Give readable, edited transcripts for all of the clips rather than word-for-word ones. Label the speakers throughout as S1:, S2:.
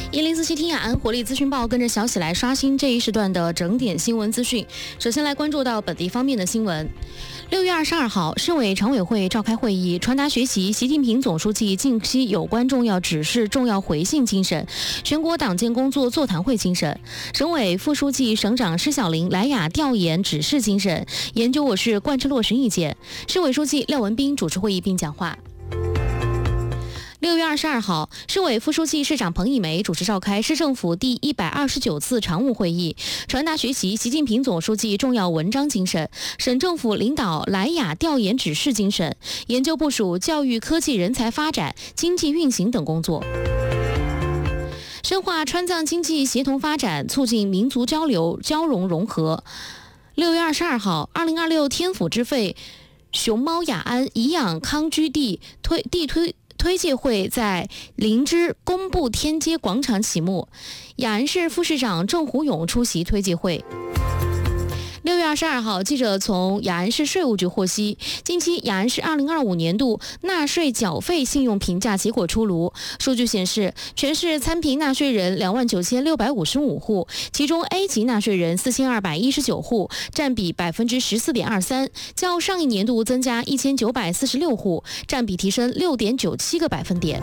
S1: 1047听雅安活力资讯报，跟着小喜来刷新这一时段的整点新闻资讯。首先来关注到本地方面的新闻。6月22号，市委常委会召开会议，传达学习习近平总书记近期有关重要指示、重要回信精神，全国党建工作座谈会精神，省委副书记、省长施小林莱雅调研指示精神，研究我市贯彻落实意见。市委书记廖文斌主持会议并讲话。6月22号，市委副书记、市长彭以梅主持召开市政府第129次常务会议，传达学习习近平总书记重要文章精神，省政府领导莱雅调研指示精神，研究部署教育、科技、人才发展、经济运行等工作，深化川藏经济协同发展，促进民族交流、交融融合。6月22号，2026天府之肺熊猫雅安颐养康居地推介会在林芝工部天街广场启幕，雅安市副市长郑虎勇出席推介会。6月22号，记者从雅安市税务局获悉，近期雅安市2025年度纳税缴费信用评价结果出炉。数据显示，全市参评纳税人29655户，其中 A 级纳税人4219户，占比14.23%，较上一年度增加1946户，占比提升6.97个百分点。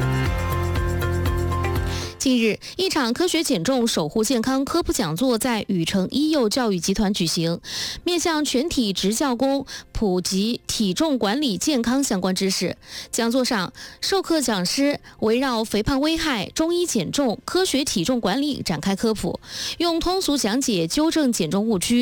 S1: 近日，一场科学减重、守护健康科普讲座在禹城医幼教育集团举行，面向全体职教工普及体重管理健康相关知识。讲座上，授课讲师围绕肥胖危害、中医减重、科学体重管理展开科普，用通俗讲解纠正减重误区，